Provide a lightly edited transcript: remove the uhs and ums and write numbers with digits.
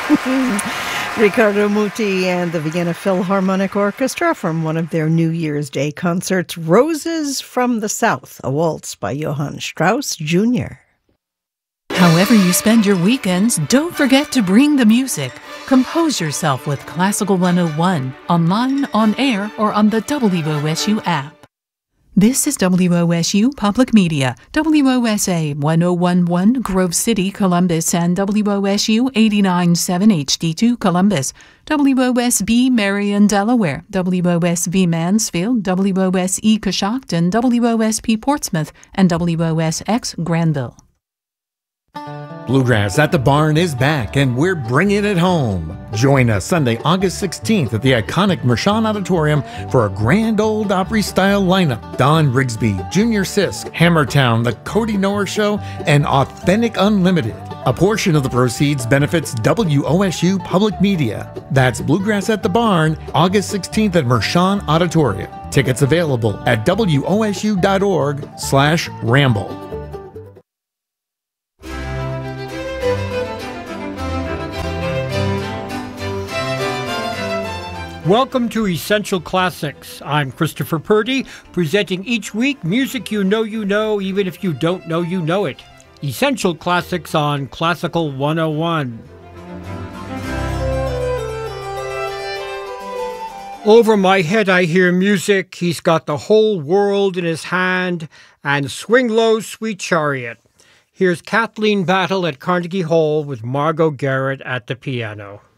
Riccardo Muti and the Vienna Philharmonic Orchestra from one of their New Year's Day concerts, Roses from the South, a waltz by Johann Strauss Jr. However you spend your weekends, don't forget to bring the music. Compose yourself with Classical 101, online, on air, or on the WOSU app. This is WOSU Public Media, WOSA 1011 Grove City, Columbus, and WOSU 89.7 HD2 Columbus, WOSB Marion, Delaware, WOSB Mansfield, WOSE Coshocton, WOSP Portsmouth, and WOSX Granville. Bluegrass at the Barn is back, and we're bringing it home. Join us Sunday, August 16th at the iconic Mershon Auditorium for a grand old Opry-style lineup. Don Rigsby, Junior Sisk, Hammertown, The Cody Noer Show, and Authentic Unlimited. A portion of the proceeds benefits WOSU Public Media. That's Bluegrass at the Barn, August 16th at Mershon Auditorium. Tickets available at wosu.org/ramble. Welcome to Essential Classics. I'm Christopher Purdy, presenting each week music you know, even if you don't know you know it. Essential Classics on Classical 101. Over my head I hear music, he's got the whole world in his hand, and swing low, sweet chariot. Here's Kathleen Battle at Carnegie Hall with Margot Garrett at the piano.